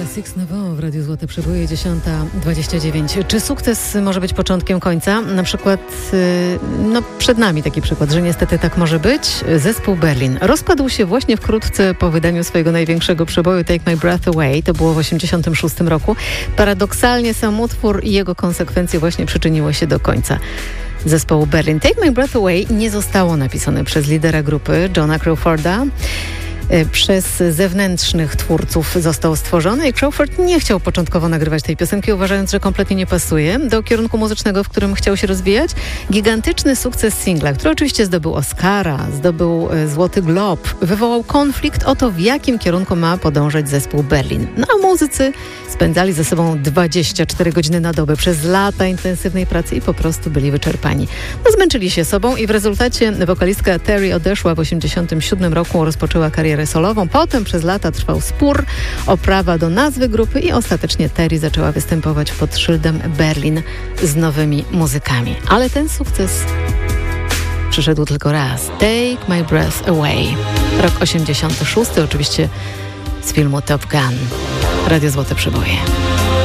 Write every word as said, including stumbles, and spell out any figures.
Classics Nouveau w Radiu Złote Przeboje, dziesiąta dwadzieścia dziewięć. Czy sukces może być początkiem końca? Na przykład, no przed nami taki przykład, że niestety tak może być. Zespół Berlin rozpadł się właśnie wkrótce po wydaniu swojego największego przeboju Take My Breath Away. To było w osiemdziesiątym szóstym roku. Paradoksalnie sam utwór i jego konsekwencje właśnie przyczyniły się do końca zespołu Berlin. Take My Breath Away nie zostało napisane przez lidera grupy, Johna Crawforda. Przez zewnętrznych twórców został stworzony i Crawford nie chciał początkowo nagrywać tej piosenki, uważając, że kompletnie nie pasuje do kierunku muzycznego, w którym chciał się rozwijać. Gigantyczny sukces singla, który oczywiście zdobył Oscara, zdobył Złoty Glob, wywołał konflikt o to, w jakim kierunku ma podążać zespół Berlin. No a muzycy spędzali ze sobą dwadzieścia cztery godziny na dobę przez lata intensywnej pracy i po prostu byli wyczerpani. No, zmęczyli się sobą i w rezultacie wokalistka Terry odeszła w osiemdziesiątym siódmym roku, rozpoczęła karierę solową. Potem przez lata trwał spór o prawa do nazwy grupy i ostatecznie Terry zaczęła występować pod szyldem Berlin z nowymi muzykami. Ale ten sukces przyszedł tylko raz. Take My Breath Away. Rok osiemdziesiąty szósty, oczywiście z filmu Top Gun. Radio Złote Przeboje.